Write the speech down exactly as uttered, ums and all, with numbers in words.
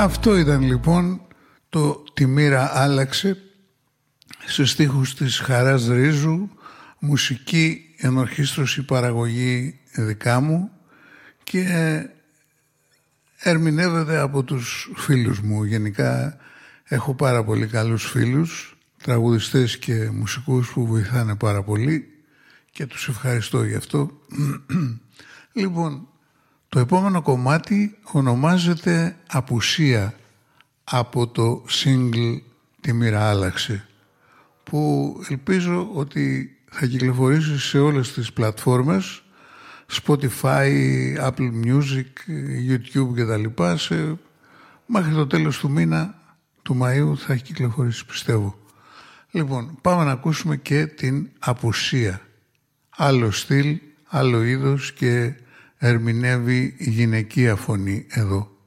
Αυτό ήταν λοιπόν το «Τη μοίρα άλλαξε» σε στίχους της Χαράς Ρίζου, μουσική ενορχήστρωση παραγωγή δικά μου και ερμηνεύεται από τους φίλους μου. Γενικά έχω πάρα πολύ καλούς φίλους, τραγουδιστές και μουσικούς που βοηθάνε πάρα πολύ και τους ευχαριστώ γι' αυτό. Λοιπόν, το επόμενο κομμάτι ονομάζεται «Απουσία» από το single «Τη μοίρα άλλαξε», που ελπίζω ότι θα κυκλοφορήσει σε όλες τις πλατφόρμες, Spotify, Apple Music, YouTube και τα λοιπά. Σε... Μέχρι το τέλος του μήνα, του Μαΐου, θα έχει κυκλοφορήσει, πιστεύω. Λοιπόν, πάμε να ακούσουμε και την «Απουσία». Άλλο στυλ, άλλο είδος και ερμηνεύει γυναικεία φωνή εδώ.